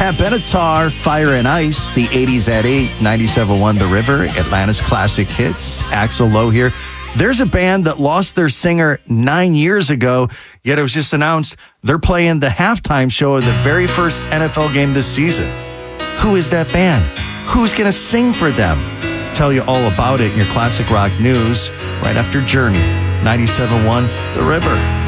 Pat Benatar, Fire and Ice, the 80s at 8, 97.1 The River, Atlanta's classic hits. Axl Lowe here. There's a band that lost their singer 9 years ago, yet it was just announced they're playing the halftime show of the very first NFL game this season. Who is that band? Who's going to sing for them? Tell you all about it in your classic rock news right after Journey, 97.1 The River.